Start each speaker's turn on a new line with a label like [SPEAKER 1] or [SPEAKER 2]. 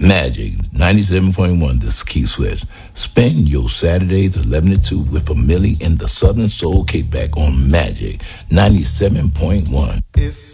[SPEAKER 1] Magic 97.1, this Key Switch. Spend your Saturdays 11 to 2 with a Millie in the Southern Soul Kickback on Magic 97.1.
[SPEAKER 2] If